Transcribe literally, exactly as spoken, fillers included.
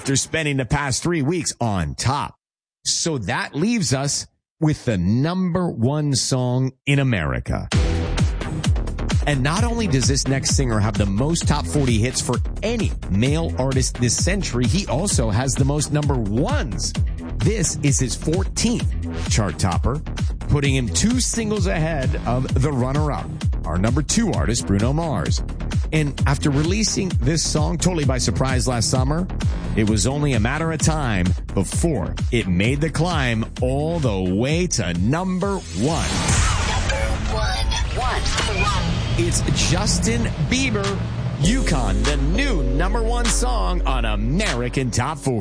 after spending the past three weeks on top. So that leaves us with the number one song in America. And not only does this next singer have the most top forty hits for any male artist this century, he also has the most number ones. This is his fourteenth chart topper, putting him two singles ahead of the runner-up, our number two artist, Bruno Mars. And after releasing this song totally by surprise last summer, it was only a matter of time before it made the climb all the way to number one. Number one. One. It's Justin Bieber, Yukon, the new number one song on American Top forty.